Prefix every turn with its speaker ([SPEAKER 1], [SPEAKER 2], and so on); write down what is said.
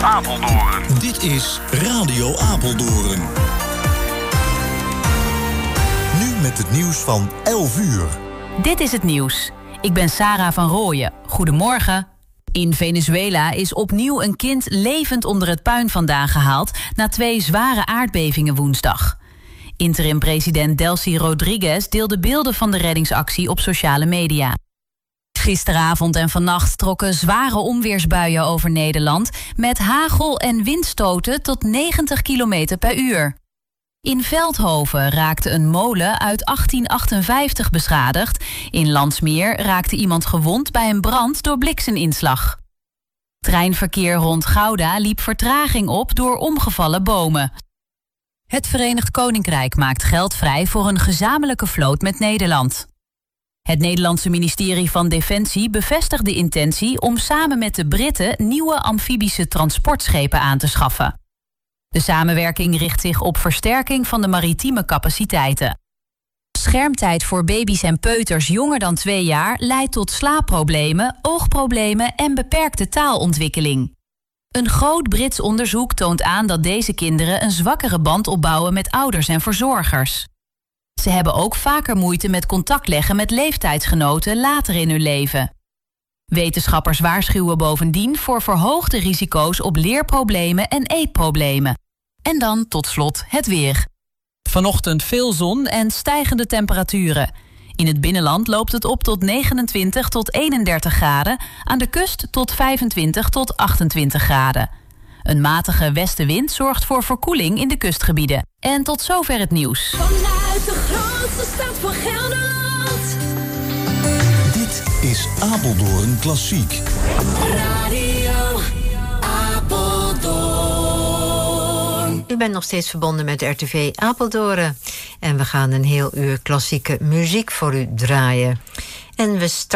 [SPEAKER 1] Apeldoorn.
[SPEAKER 2] Dit is Radio Apeldoorn. Nu met het nieuws van 11 uur.
[SPEAKER 3] Dit is het nieuws. Ik ben Sarah van Rooyen. Goedemorgen. In Venezuela is opnieuw een kind levend onder het puin vandaan gehaald na 2 zware aardbevingen woensdag. Interim-president Delcy Rodriguez deelde beelden van de reddingsactie op sociale media. Gisteravond en vannacht trokken zware onweersbuien over Nederland met hagel en windstoten tot 90 km per uur. In Veldhoven raakte een molen uit 1858 beschadigd. In Landsmeer raakte iemand gewond bij een brand door blikseminslag. Treinverkeer rond Gouda liep vertraging op door omgevallen bomen. Het Verenigd Koninkrijk maakt geld vrij voor een gezamenlijke vloot met Nederland. Het Nederlandse ministerie van Defensie bevestigt de intentie om samen met de Britten nieuwe amfibische transportschepen aan te schaffen. De samenwerking richt zich op versterking van de maritieme capaciteiten. Schermtijd voor baby's en peuters jonger dan 2 jaar leidt tot slaapproblemen, oogproblemen en beperkte taalontwikkeling. Een groot Brits onderzoek toont aan dat deze kinderen een zwakkere band opbouwen met ouders en verzorgers. Ze hebben ook vaker moeite met contact leggen met leeftijdsgenoten later in hun leven. Wetenschappers waarschuwen bovendien voor verhoogde risico's op leerproblemen en eetproblemen. En dan tot slot het weer. Vanochtend veel zon en stijgende temperaturen. In het binnenland loopt het op tot 29 tot 31 graden, aan de kust tot 25 tot 28 graden. Een matige westenwind zorgt voor verkoeling in de kustgebieden. En tot zover het nieuws.
[SPEAKER 4] Vanuit de grootste stad van Gelderland.
[SPEAKER 2] Dit is Apeldoorn Klassiek.
[SPEAKER 4] Radio Apeldoorn.
[SPEAKER 5] U bent nog steeds verbonden met RTV Apeldoorn. En we gaan een heel uur klassieke muziek voor u draaien. En we